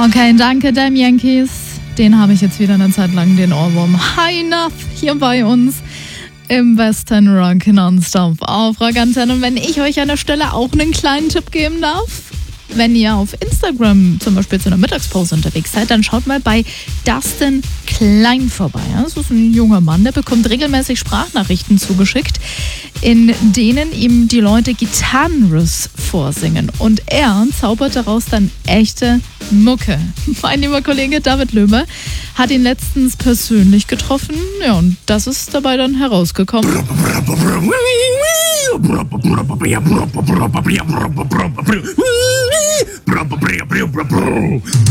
Okay, danke, Damn Yankees. Den habe ich jetzt wieder eine Zeit lang, den Ohrwurm. High Enough hier bei uns im Western Rock Nonstop auf Rock Antenne. Und wenn ich euch an der Stelle auch einen kleinen Tipp geben darf, wenn ihr auf Instagram zum Beispiel zu einer Mittagspause unterwegs seid, dann schaut mal bei Dustin Klein vorbei. Das ist ein junger Mann, der bekommt regelmäßig Sprachnachrichten zugeschickt, in denen ihm die Leute Gitarrenriffs vorsingen. Und er zaubert daraus dann echte Mucke. Mein lieber Kollege David Löbe hat ihn letztens persönlich getroffen. Ja, und das ist dabei dann herausgekommen.